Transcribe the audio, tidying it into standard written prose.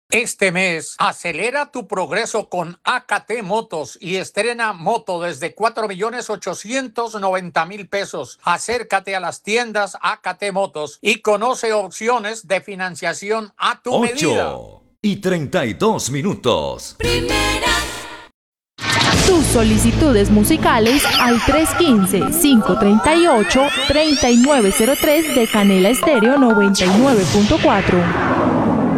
Este mes, acelera tu progreso con AKT Motos y estrena moto desde 4.890.000 pesos. Acércate a las tiendas AKT Motos y conoce opciones de financiación a tu medida. 8:32. Primera. Tus solicitudes musicales al 315-538-3903 de Canela Estéreo 99.4.